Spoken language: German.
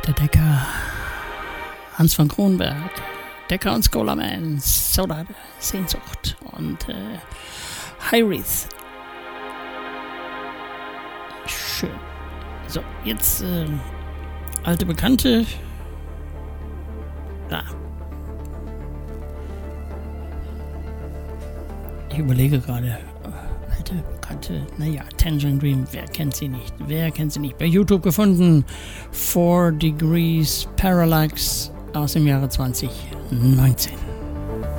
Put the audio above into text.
Der Decker, Hans von Kronberg, Decker und Scholarman, Soda Sehnsucht und Hi-Reath. Schön. So, jetzt alte Bekannte. Da. Ich überlege gerade. Alte Bekannte. Naja, Tangerine Dream. Wer kennt sie nicht? Wer kennt sie nicht? Bei YouTube gefunden. 4 Degrees Parallax aus dem Jahre 2019.